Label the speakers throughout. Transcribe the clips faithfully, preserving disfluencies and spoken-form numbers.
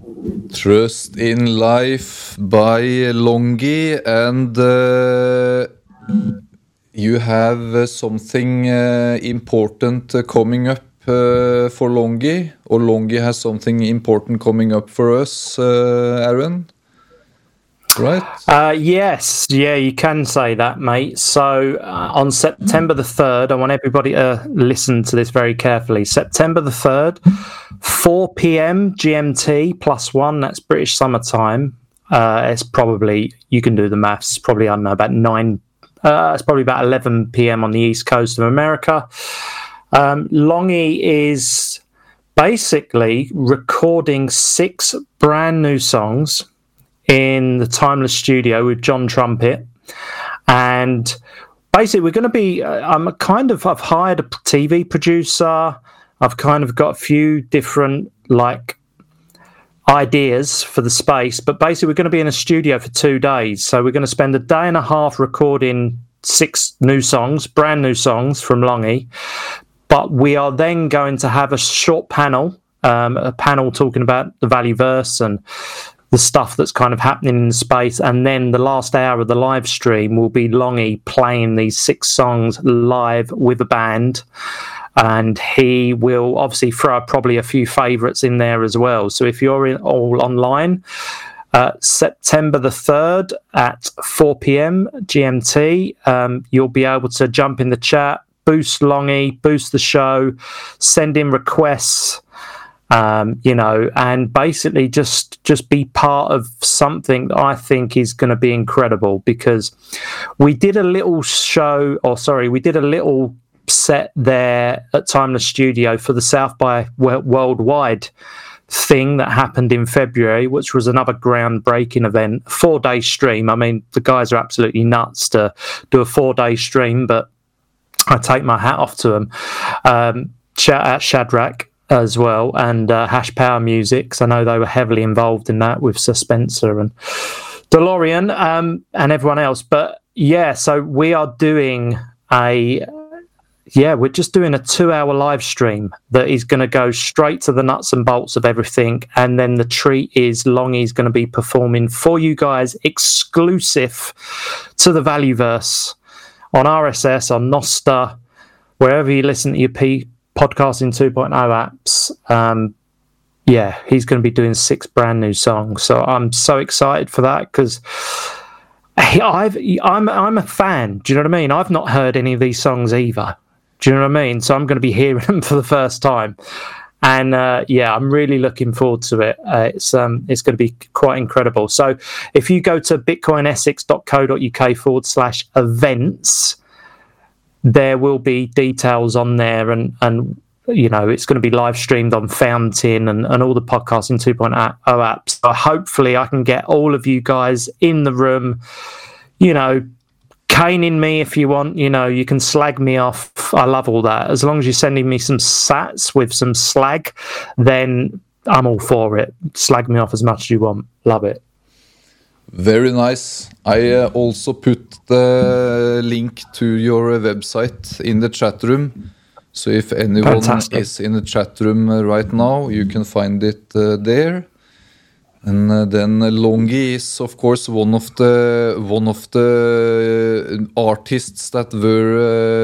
Speaker 1: Trust in Life by Longy, and uh, you have uh, something uh, important uh, coming up uh, for Longy, or Longy has something important coming up for us, uh, Aaron? Right?
Speaker 2: Uh, yes, yeah, you can say that, mate. So uh, on September the third, I want everybody to listen to this very carefully. September the third, four p.m. G M T plus one, that's British summertime. Uh, it's probably, you can do the maths, it's probably, I don't know, about nine, uh, it's probably about eleven p.m. on the East Coast of America. Um, Longy is basically recording six brand new songs in the Timeless studio with John Trumpet, and basically we're going to be uh, I'm a kind of I've hired a T V producer. I've kind of got a few different like ideas for the space, but basically we're going to be in a studio for two days, so we're going to spend a day and a half recording six new songs, brand new songs from Longy, but we are then going to have a short panel um, a panel talking about the Valueverse and the stuff that's kind of happening in space, and then the last hour of the live stream will be Longy playing these six songs live with a band, and he will obviously throw probably a few favourites in there as well. So if you're in, all online, uh, September the third at four p.m. G M T, um, you'll be able to jump in the chat, boost Longy, boost the show, send in requests, Um, you know, and basically just just be part of something that I think is going to be incredible, because we did a little show, or sorry, we did a little set there at Timeless Studio for the South by Worldwide thing that happened in February, which was another groundbreaking event, four-day stream. I mean, the guys are absolutely nuts to do a four-day stream, but I take my hat off to them. Um, shout out Shadrach as well, and uh, Hash Power Music, 'cause I know they were heavily involved in that with Sir Spencer and DeLorean um, and everyone else. But yeah, so we are doing a yeah we're just doing a two hour live stream that is going to go straight to the nuts and bolts of everything, and then the treat is Longy's going to be performing for you guys exclusive to the Valueverse on R S S, on Nostr, wherever you listen to your P Podcasting two point oh apps. Um, yeah, he's going to be doing six brand new songs, so I'm so excited for that, because I've I'm I'm a fan. Do you know what I mean? I've not heard any of these songs either. Do you know what I mean? So I'm going to be hearing them for the first time, and uh, yeah, I'm really looking forward to it. Uh, it's um it's going to be quite incredible. So if you go to bitcoinessex.co.uk forward slash events, there will be details on there, and, and you know, it's going to be live streamed on Fountain and, and all the Podcasting two point oh apps. So hopefully I can get all of you guys in the room, you know, caning me if you want, you know, you can slag me off. I love all that. As long as you're sending me some sats with some slag, then I'm all for it. Slag me off as much as you want. Love it.
Speaker 1: Very nice. I uh, also put the link to your website in the chat room. So if anyone Fantastic. is in the chat room uh, right now, you can find it uh, there. And uh, then uh, Longy is, of course, one of the one of the artists that were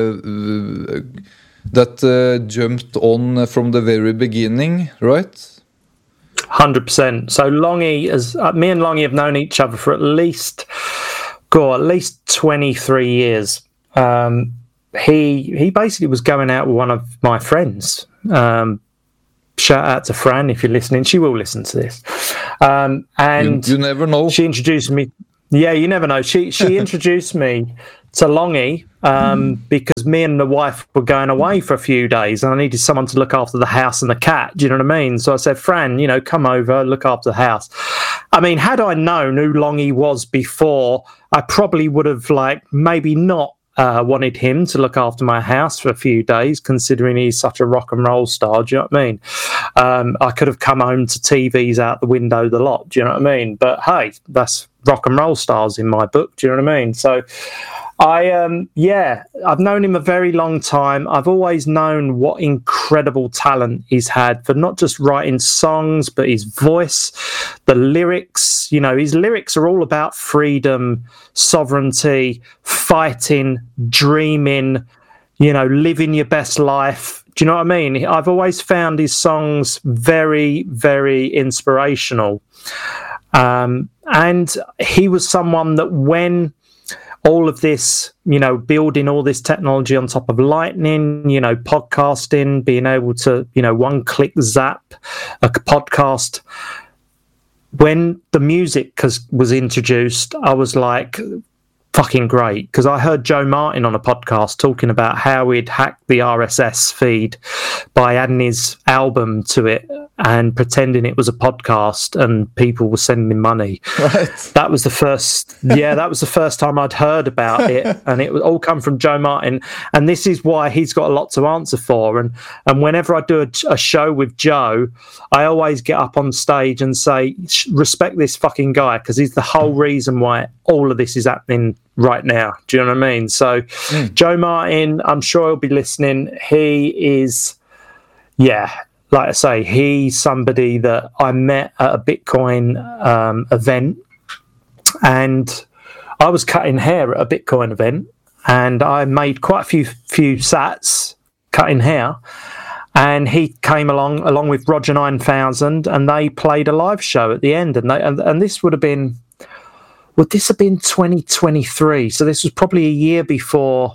Speaker 1: uh, that uh, jumped on from the very beginning, right?
Speaker 2: one hundred percent. So Longy, as uh, me and Longy have known each other for at least, go at least twenty-three years. Um, he he basically was going out with one of my friends. Um, shout out to Fran if you're listening. She will listen to this. Um, and
Speaker 1: you, you never know.
Speaker 2: She introduced me. Yeah, you never know. She she introduced me to Longy um, because me and the wife were going away for a few days, and I needed someone to look after the house and the cat. Do you know what I mean? So I said, Fran, you know, come over, look after the house. I mean, had I known who Longy was before, I probably would have, like, maybe not uh, wanted him to look after my house for a few days, considering he's such a rock and roll star. Do you know what I mean? Um, I could have come home to T Vs out the window the lot. Do you know what I mean? But hey, that's rock and roll stars in my book. Do you know what I mean? So I um yeah, I've known him a very long time. I've always known what incredible talent he's had for not just writing songs, but his voice, the lyrics. You know, his lyrics are all about freedom, sovereignty, fighting, dreaming, you know, living your best life. Do you know what I mean? I've always found his songs very, very inspirational. Um, and he was someone that when all of this, you know, building all this technology on top of Lightning, you know, podcasting, being able to, you know, one click zap a podcast. When the music was introduced, I was like, fucking great, because I heard Joe Martin on a podcast talking about how he'd hacked the R S S feed by adding his album to it and pretending it was a podcast, and people were sending him money.
Speaker 1: Right.
Speaker 2: That was the first, yeah, that was the first time I'd heard about it, and it would all come from Joe Martin. And this is why he's got a lot to answer for. And and whenever I do a, a show with Joe, I always get up on stage and say, respect this fucking guy, because he's the whole reason why all of this is happening right now. Do you know what I mean? So mm. Joe Martin, I'm sure he'll be listening. He is, yeah, like I say, he's somebody that I met at a Bitcoin um, event, and I was cutting hair at a Bitcoin event, and I made quite a few few sats cutting hair, and he came along along with Roger nine thousand, and they played a live show at the end, and they and, and this would have been, would this have been twenty twenty-three? So this was probably a year before.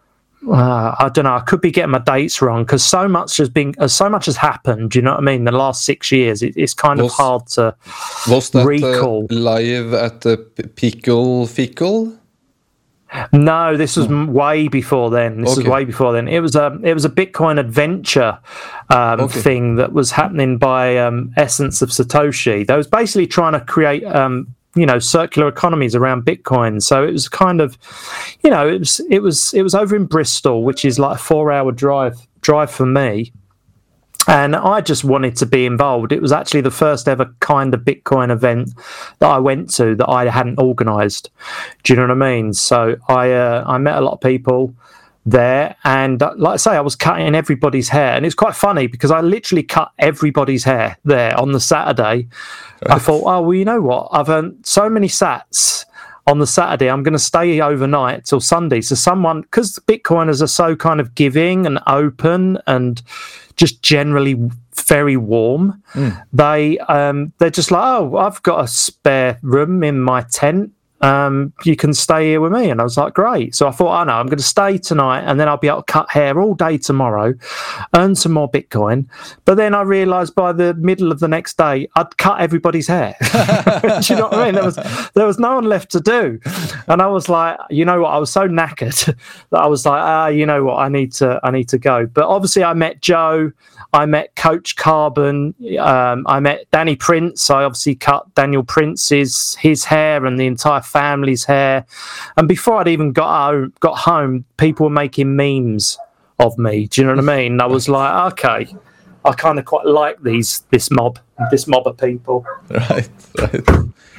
Speaker 2: Uh, I don't know. I could be getting my dates wrong, because so much has been, uh, so much has happened. Do you know what I mean? The last six years, it, it's kind was, of hard to
Speaker 1: was that,
Speaker 2: recall.
Speaker 1: Uh, live at the Pickle Fickle?
Speaker 2: No, this was oh. way before then. This okay. was way before then. It was a it was a Bitcoin adventure um, okay. thing that was happening by um, Essence of Satoshi. They was basically trying to create. Um, you know, circular economies around Bitcoin. So it was kind of, you know, it was it was it was over in Bristol, which is like a four-hour drive drive for me. And I just wanted to be involved. It was actually the first ever kind of Bitcoin event that I went to that I hadn't organised. Do you know what I mean? So I uh, I met a lot of people there, and uh, like I say, I was cutting everybody's hair, and it's quite funny because I literally cut everybody's hair there on the Saturday. Right. I thought, oh well, you know what? I've earned so many sats on the Saturday. I'm going to stay overnight till Sunday. So someone, because Bitcoiners are so kind of giving and open and just generally very warm, mm. they um, they're just like, oh, I've got a spare room in my tent. Um, you can stay here with me. And I was like, great. So I thought, oh no, I'm going to stay tonight, and then I'll be able to cut hair all day tomorrow, earn some more Bitcoin. But then I realised by the middle of the next day, I'd cut everybody's hair. Do you know what I mean? There was there was no one left to do. And I was like, you know what? I was so knackered that I was like, ah, you know what? I need to I need to go. But obviously I met Joe. I met Coach Carbon. Um, I met Danny Prince. I obviously cut Daniel Prince's his hair and the entire family's hair. And before I'd even got home, got home, people were making memes of me. Do you know what I mean? And I was like, okay, I kind of quite like these this mob, this mob of people.
Speaker 1: Right, right.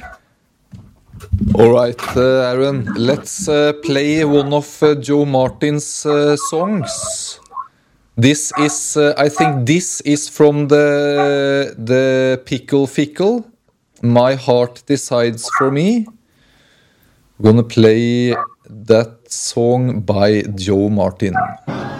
Speaker 1: All right, uh, Aaron. Let's uh, play one of uh, Joe Martin's uh, songs. This is, uh, I think, this is from the the Pickle Fickle. My Heart Decides for Me. We're gonna play that song by Joe Martin.